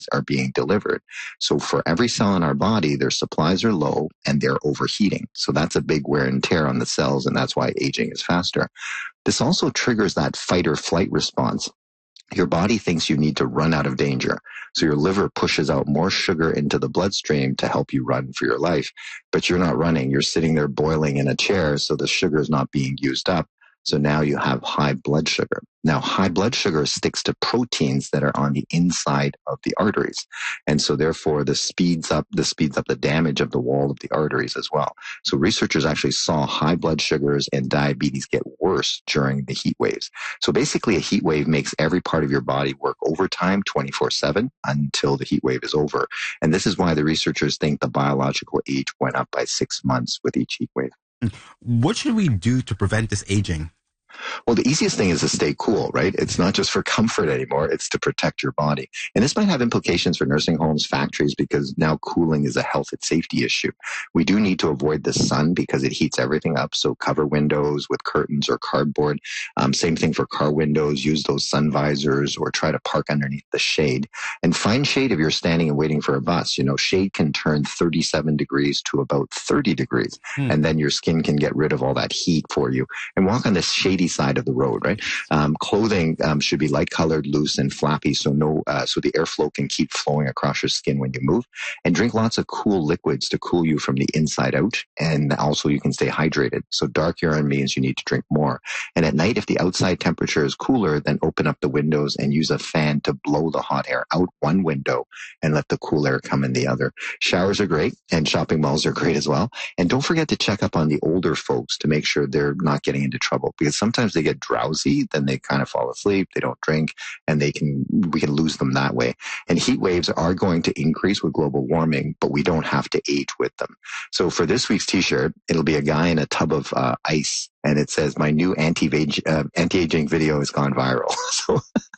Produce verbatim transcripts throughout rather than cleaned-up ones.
are being delivered. So for every cell in our body, their supplies are low and they're overheating. So that's a big wear and tear on the cells, and that's why aging is faster. This also triggers that fight or flight response. Your body thinks you need to run out of danger. So your liver pushes out more sugar into the bloodstream to help you run for your life. But you're not running. You're sitting there boiling in a chair, so the sugar is not being used up. So now you have high blood sugar. Now, high blood sugar sticks to proteins that are on the inside of the arteries. And so therefore, this speeds up, this speeds up the damage of the wall of the arteries as well. So researchers actually saw high blood sugars and diabetes get worse during the heat waves. So basically, a heat wave makes every part of your body work overtime twenty-four seven until the heat wave is over. And this is why the researchers think the biological age went up by six months with each heat wave. What should we do to prevent this aging? Well, the easiest thing is to stay cool, right? It's not just for comfort anymore. It's to protect your body. And this might have implications for nursing homes, factories, because now cooling is a health and safety issue. We do need to avoid the sun because it heats everything up. So cover windows with curtains or cardboard. Um, same thing for car windows. Use those sun visors or try to park underneath the shade. And find shade if you're standing and waiting for a bus. You know, shade can turn thirty-seven degrees to about thirty degrees. Hmm. And then your skin can get rid of all that heat for you. And walk on this shady side of the road, right? Um, clothing um, should be light colored, loose, and flappy, so no, uh, so the airflow can keep flowing across your skin when you move. And drink lots of cool liquids to cool you from the inside out, and also you can stay hydrated. So dark urine means you need to drink more. And at night, if the outside temperature is cooler, then open up the windows and use a fan to blow the hot air out one window and let the cool air come in the other. Showers are great, and shopping malls are great as well. And don't forget to check up on the older folks to make sure they're not getting into trouble, because sometimes they get drowsy, then they kind of fall asleep, they don't drink, and they can, we can lose them that way. And heat waves are going to increase with global warming, but we don't have to age with them. So for this week's t-shirt, it'll be a guy in a tub of uh, ice, and it says, my new anti-age, uh, anti-aging video has gone viral. So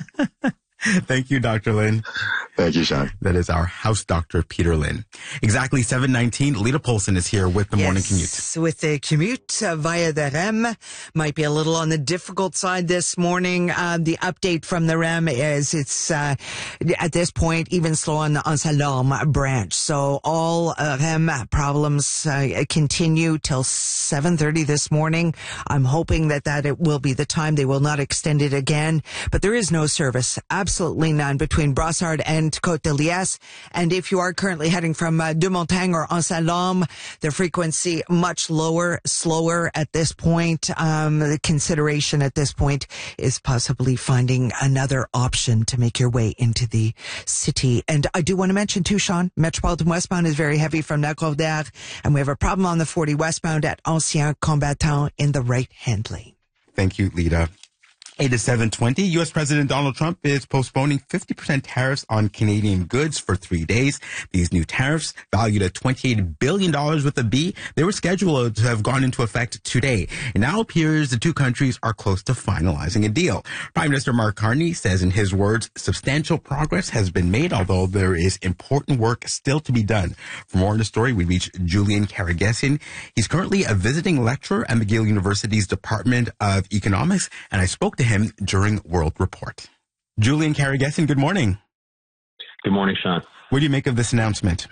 Thank you, Doctor Lin. Thank you, Sean. That is our house doctor, Peter Lin. Exactly seven nineteen. Lita Polson is here with the yes, morning commute. With the commute uh, via the R E M. Might be a little on the difficult side this morning. Uh, the update from the R E M is it's, uh, at this point, even slow on the Anse Lorme branch. So all uh, R E M problems uh, continue till seven thirty this morning. I'm hoping that that it will be the time. They will not extend it again. But there is no service. Absolutely none between Brossard and Côte de Liesse. And if you are currently heading from uh, Deux Montagnes or Anse Lorme, the frequency much lower, slower at this point. Um, the consideration at this point is possibly finding another option to make your way into the city. And I do want to mention too, Sean, Metropolitan westbound is very heavy from Lac-Roudère, and we have a problem on the forty westbound at Ancien Combattant in the right-hand lane. Thank you, Lita. It is seven twenty. U S. President Donald Trump is postponing fifty percent tariffs on Canadian goods for three days. These new tariffs, valued at twenty-eight billion dollars with a B, they were scheduled to have gone into effect today. It now appears the two countries are close to finalizing a deal. Prime Minister Mark Carney says, in his words, substantial progress has been made, although there is important work still to be done. For more on the story, we reach Julian Karagesian. He's currently a visiting lecturer at McGill University's Department of Economics, and I spoke to him during World Report. Julian Karagesian, good morning. Good morning, Sean. What do you make of this announcement?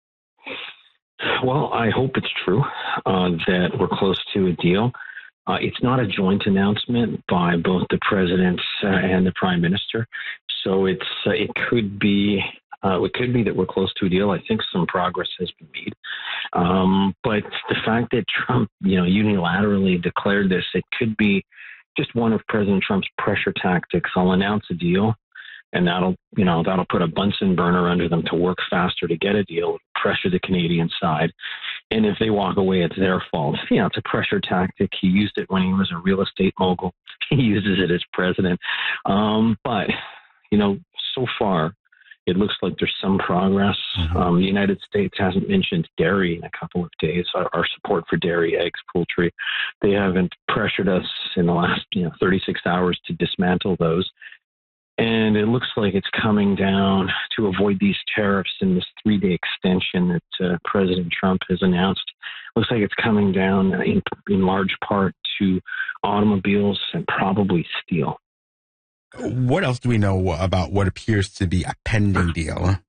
Well, I hope it's true uh, that we're close to a deal. Uh, it's not a joint announcement by both the president uh, and the prime minister, so it's uh, it could be uh, it could be that we're close to a deal. I think some progress has been made, um, but the fact that Trump, you know, unilaterally declared this, it could be just one of President Trump's pressure tactics. I'll announce a deal, and that'll, you know, that'll put a Bunsen burner under them to work faster to get a deal, pressure the Canadian side. And if they walk away, it's their fault. You know, it's a pressure tactic. He used it when he was a real estate mogul. He uses it as president. Um, but, you know, so far, it looks like there's some progress. Mm-hmm. Um, the United States hasn't mentioned dairy in a couple of days, our, our support for dairy, eggs, poultry. They haven't pressured us in the last, you know, thirty-six hours to dismantle those. And it looks like it's coming down to avoid these tariffs in this three-day extension that uh, President Trump has announced. Looks like it's coming down in, in large part to automobiles and probably steel. What else do we know about what appears to be a pending deal?